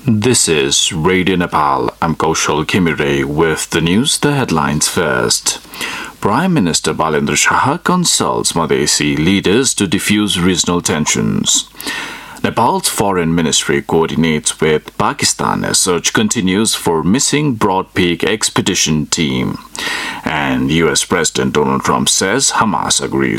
This is Radio Nepal. I'm Kaushal Kimire with the news, the headlines first. Prime Minister Balendra Shah consults Madhesi leaders to diffuse regional tensions. Nepal's foreign ministry coordinates with Pakistan as search continues for missing Broad Peak expedition team. And US President Donald Trump says Hamas agrees